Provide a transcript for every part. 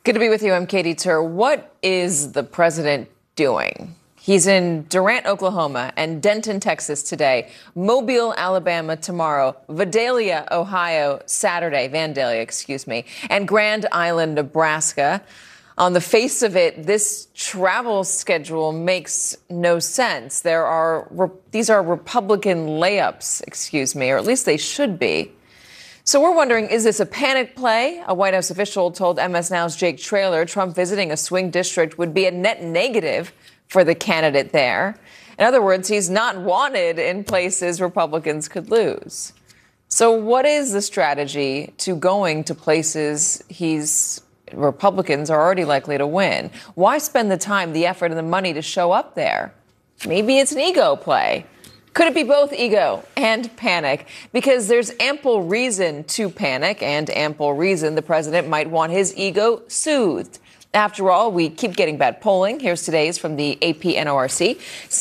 Good to be with you. I'm Katie Tur. What is the president doing? He's in Durant, Oklahoma, and Denton, Texas today, Mobile, Alabama tomorrow, Vandalia, Saturday, and Grand Island, Nebraska. On the face of it, this travel schedule makes no sense. These are Republican layups, or at least they should be. So we're wondering, is this a panic play? A White House official told MS Now's Jake Traylor Trump visiting a swing district would be a net negative for the candidate there. In other words, he's not wanted in places Republicans could lose. So what is the strategy to going to places Republicans are already likely to win? Why spend the time, the effort, and the money to show up there? Maybe it's an ego play. Could it be both ego and panic? Because there's ample reason to panic and ample reason the president might want his ego soothed. After all, we keep getting bad polling. Here's today's from the AP NORC.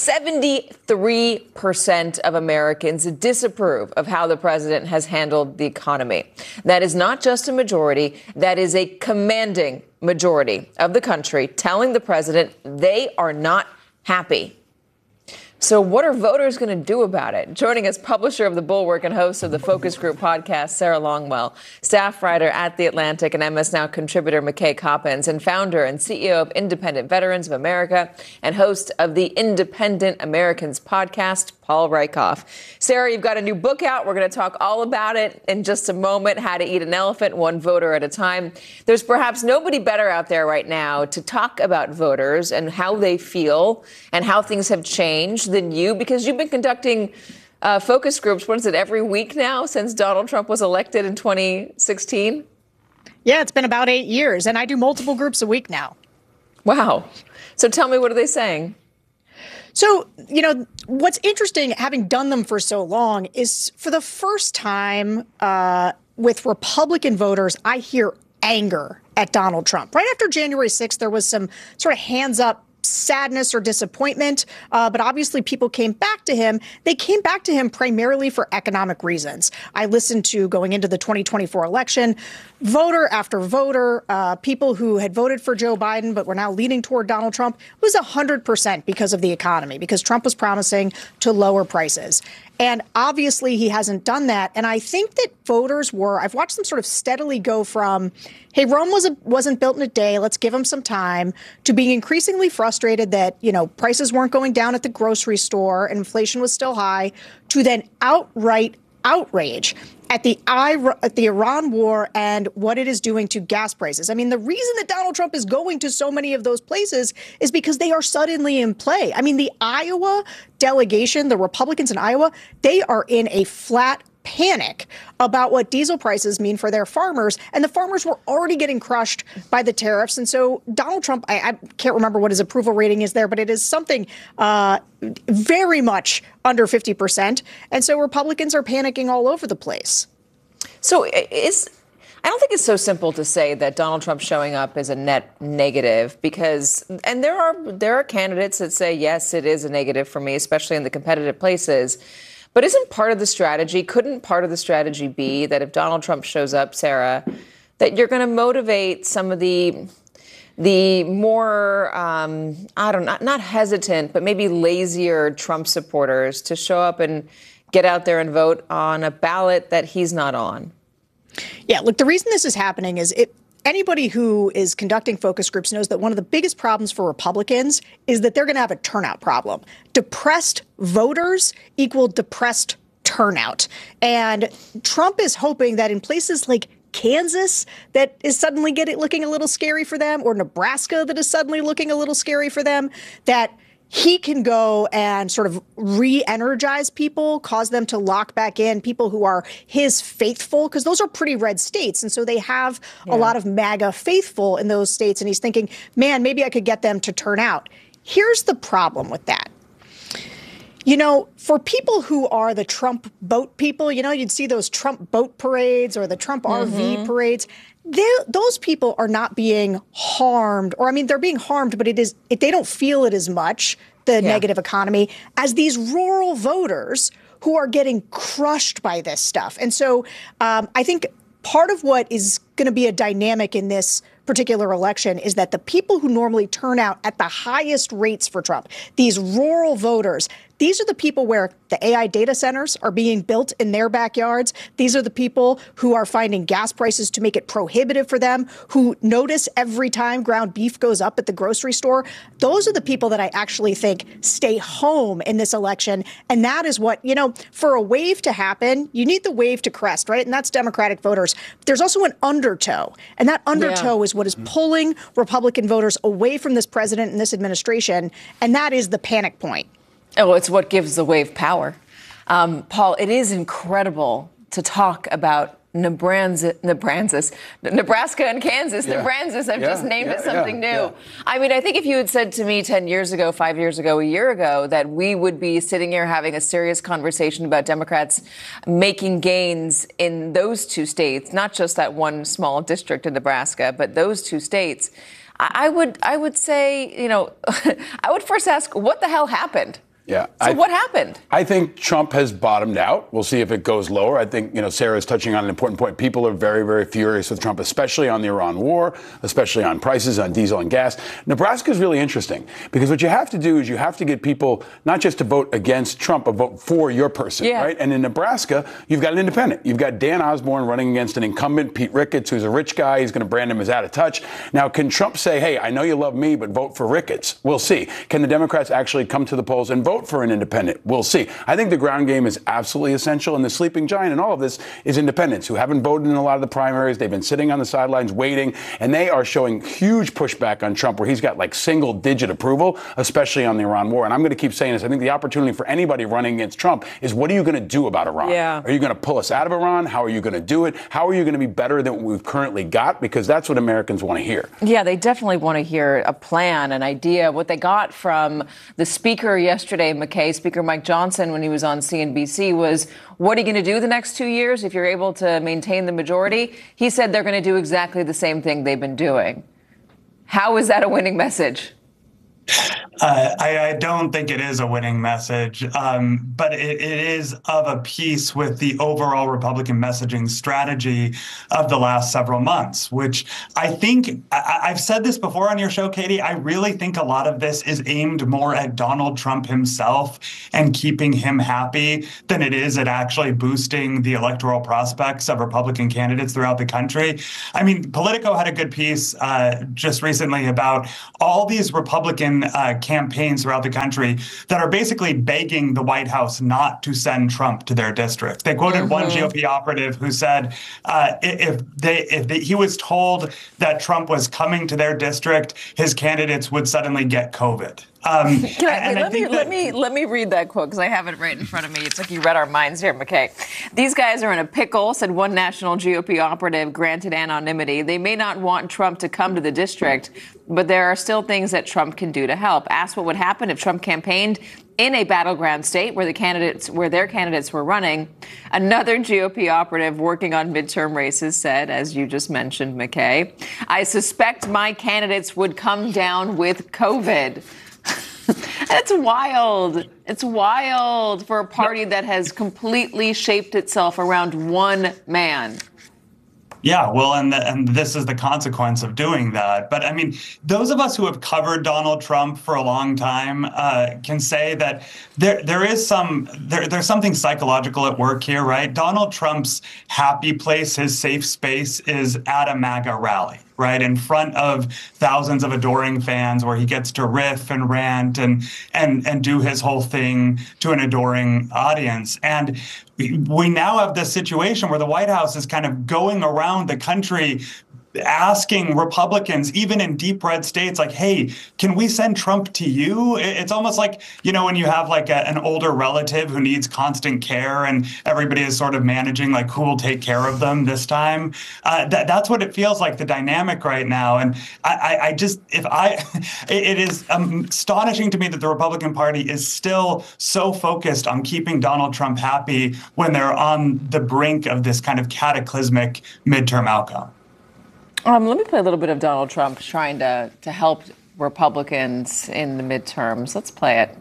73% of Americans disapprove of how the president has handled the economy. That is not just a majority. That is a commanding majority of the country telling the president they are not happy. So what are voters going to do about it? Joining us, publisher of The Bulwark and host of the Focus Group podcast, Sarah Longwell, staff writer at The Atlantic and MS Now contributor McKay Coppins, and founder and CEO of Independent Veterans of America and host of the Independent Americans podcast, Paul Rieckhoff. Sarah, you've got a new book out. We're going to talk all about it in just a moment, How to Eat an Elephant, One Voter at a Time. There's perhaps nobody better out there right now to talk about voters and how they feel and how things have changed than you, because you've been conducting focus groups, what is it, every week now since Donald Trump was elected in 2016? Yeah, it's been about 8 years, and I do multiple groups a week now. Wow. So tell me, what are they saying? So, what's interesting, having done them for so long, is for the first time with Republican voters, I hear anger at Donald Trump. Right after January 6th, there was some sort of hands up sadness or disappointment, but obviously people came back to him. They came back to him primarily for economic reasons. I listened to, going into the 2024 election, voter after voter, people who had voted for Joe Biden but were now leaning toward Donald Trump, was 100% because of the economy, because Trump was promising to lower prices. And obviously he hasn't done that. And I think that voters I've watched them sort of steadily go from, hey, Rome wasn't built in a day, let's give him some time, to being increasingly frustrated that, prices weren't going down at the grocery store and inflation was still high, to then outright outrage at the Iran war and what it is doing to gas prices. I mean, the reason that Donald Trump is going to so many of those places is because they are suddenly in play. I mean, the Iowa delegation, the Republicans in Iowa, they are in a flat panic about what diesel prices mean for their farmers. And the farmers were already getting crushed by the tariffs. And so Donald Trump, I can't remember what his approval rating is there, but it is something very much under 50%. And so Republicans are panicking all over the place. So I don't think it's so simple to say that Donald Trump showing up is a net negative, because, and there are candidates that say, yes, it is a negative for me, especially in the competitive places. But couldn't part of the strategy be that if Donald Trump shows up, Sarah, that you're going to motivate some of the more, not hesitant, but maybe lazier Trump supporters to show up and get out there and vote on a ballot that he's not on? Yeah, look, the reason this is happening is anybody who is conducting focus groups knows that one of the biggest problems for Republicans is that they're going to have a turnout problem. Depressed voters equal depressed turnout. And Trump is hoping that in places like Kansas, that is suddenly looking a little scary for them, or Nebraska, that is suddenly looking a little scary for them, that he can go and sort of re-energize people, cause them to lock back in people who are his faithful, because those are pretty red states. And so they have a lot of MAGA faithful in those states. And he's thinking, man, maybe I could get them to turn out. Here's the problem with that. For people who are the Trump boat people, you'd see those Trump boat parades or the Trump RV parades. Those people are not being harmed, or they're being harmed, but they don't feel it as much, the negative economy, as these rural voters who are getting crushed by this stuff. And so I think part of what is going going to be a dynamic in this particular election is that the people who normally turn out at the highest rates for Trump, these rural voters, these are the people where the AI data centers are being built in their backyards. These are the people who are finding gas prices to make it prohibitive for them, who notice every time ground beef goes up at the grocery store. Those are the people that I actually think stay home in this election. And that is what, for a wave to happen, you need the wave to crest, right? And that's Democratic voters. There's also an undertow. And that undertow is what is pulling Republican voters away from this president and this administration. And that is the panic point. Oh, it's what gives the wave power. Paul, it is incredible to talk about Nebraska and Kansas. Nebraska, I've just named it something new. Yeah. I mean, I think if you had said to me 10 years ago, 5 years ago, a year ago, that we would be sitting here having a serious conversation about Democrats making gains in those two states, not just that one small district in Nebraska, but those two states, I would say, I would first ask, what the hell happened? Yeah. So what happened? I think Trump has bottomed out. We'll see if it goes lower. I think, Sarah is touching on an important point. People are very, very furious with Trump, especially on the Iran war, especially on prices on diesel and gas. Nebraska is really interesting because what you have to do is you have to get people not just to vote against Trump, but vote for your person, right? And in Nebraska, you've got an independent. You've got Dan Osborne running against an incumbent, Pete Ricketts, who's a rich guy. He's going to brand him as out of touch. Now, can Trump say, hey, I know you love me, but vote for Ricketts? We'll see. Can the Democrats actually come to the polls and vote for an independent? We'll see. I think the ground game is absolutely essential, and the sleeping giant in all of this is independents who haven't voted in a lot of the primaries. They've been sitting on the sidelines waiting, and they are showing huge pushback on Trump, where he's got like single-digit approval, especially on the Iran war. And I'm going to keep saying this. I think the opportunity for anybody running against Trump is, what are you going to do about Iran? Yeah. Are you going to pull us out of Iran? How are you going to do it? How are you going to be better than what we've currently got? Because that's what Americans want to hear. Yeah, they definitely want to hear a plan, an idea. What they got from the speaker yesterday, McKay, Speaker Mike Johnson, when he was on CNBC, was, what are you going to do the next 2 years if you're able to maintain the majority? He said they're going to do exactly the same thing they've been doing. How is that a winning message? I don't think it is a winning message, but it is of a piece with the overall Republican messaging strategy of the last several months, which I think I've said this before on your show, Katie. I really think a lot of this is aimed more at Donald Trump himself and keeping him happy than it is at actually boosting the electoral prospects of Republican candidates throughout the country. I mean, Politico had a good piece just recently about all these Republican campaigns throughout the country that are basically begging the White House not to send Trump to their district. They quoted one GOP operative who said if he was told that Trump was coming to their district, his candidates would suddenly get COVID. Let me read that quote because I have it right in front of me. It's like you read our minds here, McKay. These guys are in a pickle, said one national GOP operative granted anonymity. They may not want Trump to come to the district, but there are still things that Trump can do to help. Asked what would happen if Trump campaigned in a battleground state where their candidates were running. Another GOP operative working on midterm races said, as you just mentioned, McKay, I suspect my candidates would come down with COVID. It's wild. It's wild for a party that has completely shaped itself around one man. Yeah, well, and this is the consequence of doing that. But I mean, those of us who have covered Donald Trump for a long time can say that there's something psychological at work here, right? Donald Trump's happy place, his safe space, is at a MAGA rally, right, in front of thousands of adoring fans, where he gets to riff and rant and do his whole thing to an adoring audience. And we now have this situation where the White House is kind of going around the country asking Republicans, even in deep red states, like, hey, can we send Trump to you? It's almost like, when you have like an older relative who needs constant care and everybody is sort of managing like who will take care of them this time. That's what it feels like, the dynamic right now. And it is astonishing to me that the Republican Party is still so focused on keeping Donald Trump happy when they're on the brink of this kind of cataclysmic midterm outcome. Let me play a little bit of Donald Trump trying to help Republicans in the midterms. Let's play it.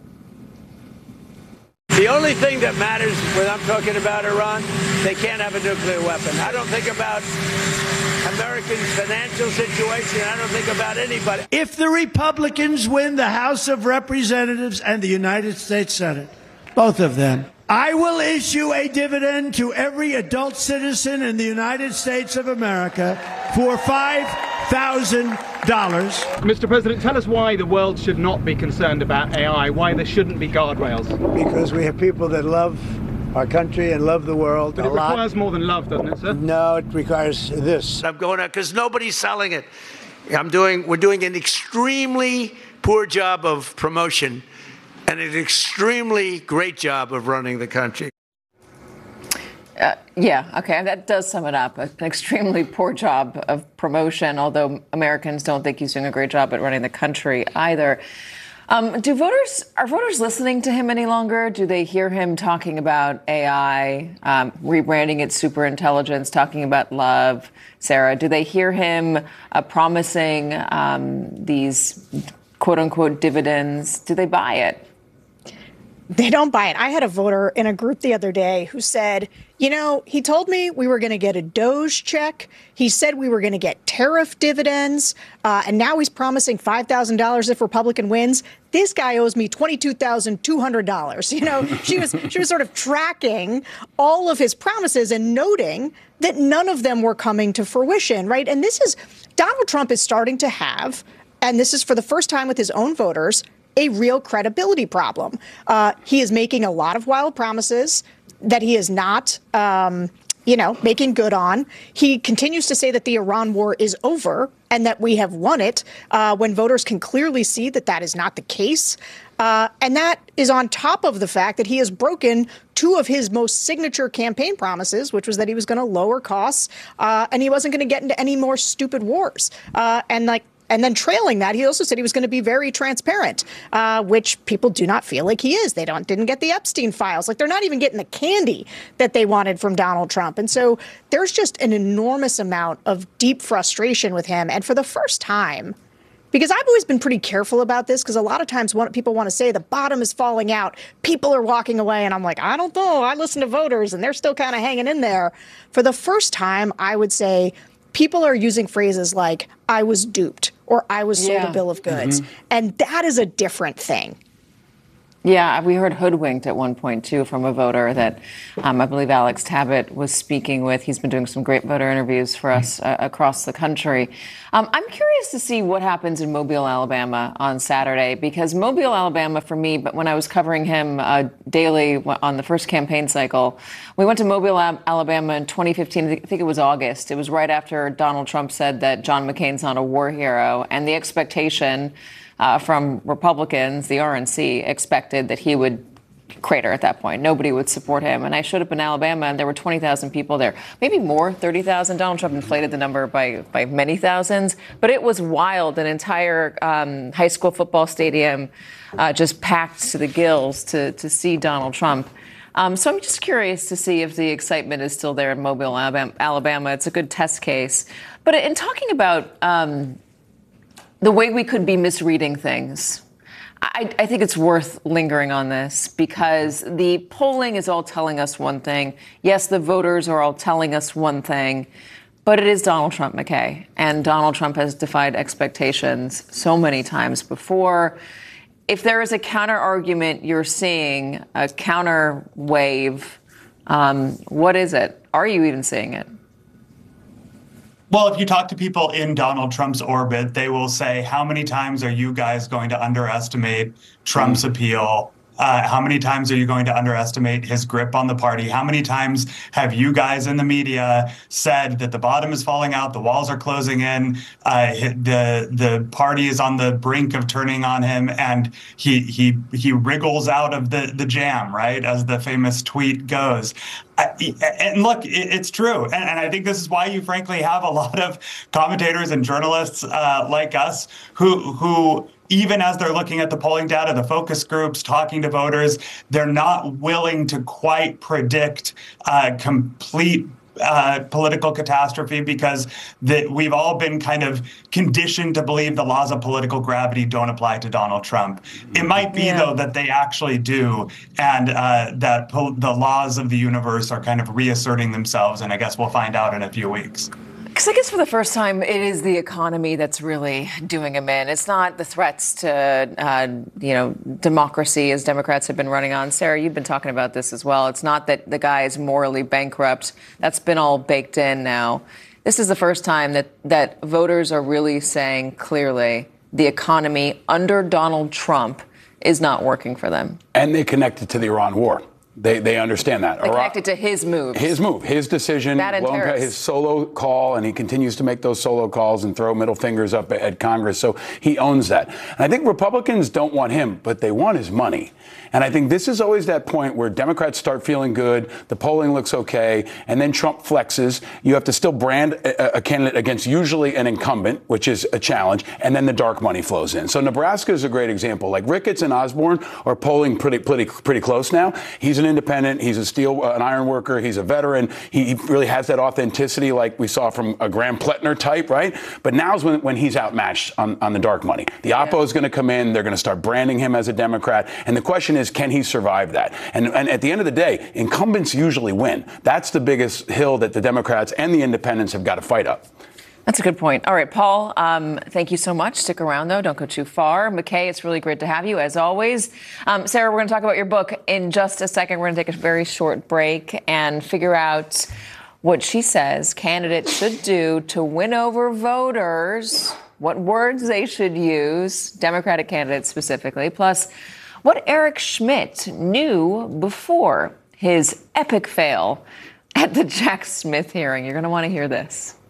The only thing that matters when I'm talking about Iran, they can't have a nuclear weapon. I don't think about Americans' financial situation. I don't think about anybody. If the Republicans win the House of Representatives and the United States Senate, both of them, I will issue a dividend to every adult citizen in the United States of America for $5,000. Mr. President, tell us why the world should not be concerned about AI, why there shouldn't be guardrails. Because we have people that love our country and love the world But it requires more than love, doesn't it, sir? No, it requires this. I'm going out because nobody's selling it. We're doing an extremely poor job of promotion and an extremely great job of running the country. Yeah, okay, that does sum it up. An extremely poor job of promotion, although Americans don't think he's doing a great job at running the country either. Are voters listening to him any longer? Do they hear him talking about AI, rebranding it superintelligence, talking about love? Sarah, do they hear him promising these quote-unquote dividends? Do they buy it? They don't buy it. I had a voter in a group the other day who said, he told me we were going to get a DOGE check. He said we were going to get tariff dividends. And now he's promising $5,000 if Republican wins. This guy owes me $22,200. She was sort of tracking all of his promises and noting that none of them were coming to fruition. Right. And Donald Trump is starting to have, and this is for the first time with his own voters, a real credibility problem. He is making a lot of wild promises that he is not, making good on. He continues to say that the Iran war is over and that we have won it when voters can clearly see that that is not the case. And that is on top of the fact that he has broken two of his most signature campaign promises, which was that he was going to lower costs and he wasn't going to get into any more stupid wars. And then trailing that, he also said he was going to be very transparent, which people do not feel like he is. They didn't get the Epstein files. They're not even getting the candy that they wanted from Donald Trump. And so there's just an enormous amount of deep frustration with him. And for the first time, because I've always been pretty careful about this, because a lot of times people want to say the bottom is falling out, people are walking away, and I'm like, I don't know. I listen to voters, and they're still kind of hanging in there. For the first time, I would say people are using phrases like, I was duped, or I was sold a bill of goods. Mm-hmm. And that is a different thing. Yeah, we heard hoodwinked at one point, too, from a voter that I believe Alex Tabbitt was speaking with. He's been doing some great voter interviews for us across the country. I'm curious to see what happens in Mobile, Alabama on Saturday, because Mobile, Alabama, for me, but when I was covering him daily on the first campaign cycle, we went to Mobile, Alabama in 2015. I think it was August. It was right after Donald Trump said that John McCain's not a war hero, and the expectation from Republicans, the RNC, expected that he would crater at that point. Nobody would support him. And I showed up in Alabama, and there were 20,000 people there. Maybe more, 30,000. Donald Trump inflated the number by many thousands. But it was wild. An entire high school football stadium just packed to the gills to see Donald Trump. So I'm just curious to see if the excitement is still there in Mobile, Alabama. It's a good test case. But in talking about the way we could be misreading things, I think it's worth lingering on this, because the polling is all telling us one thing. Yes, the voters are all telling us one thing, but it is Donald Trump, McKay. And Donald Trump has defied expectations so many times before. If there is a counter argument you're seeing, a counter wave, what is it? Are you even seeing it? Well, if you talk to people in Donald Trump's orbit, they will say, how many times are you guys going to underestimate Trump's appeal? How many times are you going to underestimate his grip on the party? How many times have you guys in the media said that the bottom is falling out, the walls are closing in, the party is on the brink of turning on him, and he wriggles out of the jam, right, as the famous tweet goes. And look, it's true. And I think this is why you frankly have a lot of commentators and journalists like us who even as they're looking at the polling data, the focus groups, talking to voters, they're not willing to quite predict complete political catastrophe, because we've all been kind of conditioned to believe the laws of political gravity don't apply to Donald Trump. It might be, though, that they actually do, and that the laws of the universe are kind of reasserting themselves, and I guess we'll find out in a few weeks. Because I guess for the first time, it is the economy that's really doing him in. It's not the threats to, democracy as Democrats have been running on. Sarah, you've been talking about this as well. It's not that the guy is morally bankrupt. That's been all baked in now. This is the first time that voters are really saying clearly the economy under Donald Trump is not working for them. And they connect it to the Iran war. They understand that. They connected to his move. His decision, his solo call, and he continues to make those solo calls and throw middle fingers up at Congress. So he owns that. And I think Republicans don't want him, but they want his money. And I think this is always that point where Democrats start feeling good, the polling looks okay, and then Trump flexes. You have to still brand a candidate against usually an incumbent, which is a challenge, and then the dark money flows in. So Nebraska is a great example. Like Ricketts and Osborne are polling pretty close now. He's an independent. He's an iron worker. He's a veteran. He really has that authenticity like we saw from a Graham Pletner type, right? But now's when he's outmatched on the dark money. The Oppo is going to come in. They're going to start branding him as a Democrat. And the question is, can he survive that? And at the end of the day, incumbents usually win. That's the biggest hill that the Democrats and the independents have got to fight up. That's a good point. All right, Paul, thank you so much. Stick around, though. Don't go too far. McKay, it's really great to have you, as always. Sarah, we're going to talk about your book in just a second. We're going to take a very short break and figure out what she says candidates should do to win over voters, what words they should use, Democratic candidates specifically, plus what Eric Schmidt knew before his epic fail at the Jack Smith hearing. You're going to want to hear this.